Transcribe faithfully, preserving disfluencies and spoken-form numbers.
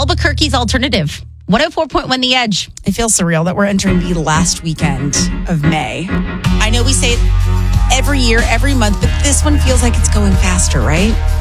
Albuquerque's alternative. one oh four point one The Edge. It feels surreal that we're entering the last weekend of May. I know we say it every year, every month, but this one feels like it's going faster, right?